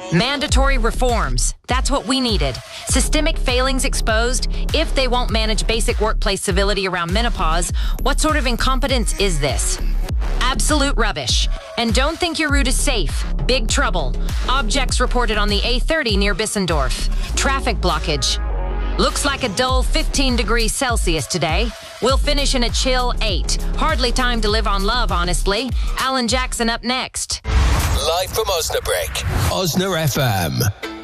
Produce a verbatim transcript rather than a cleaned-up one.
Mandatory reforms. That's what we needed. Systemic failings exposed. If they won't manage basic workplace civility around menopause, what sort of incompetence is this? Absolute rubbish. And don't think your route is safe. Big trouble. Objects reported on the A thirty near Bissendorf. Traffic blockage. Looks like a dull fifteen degrees Celsius today. We'll finish in a chill eight. Hardly time to live on love, honestly. Alan Jackson up next. Live from Osnabrück, Osna F M.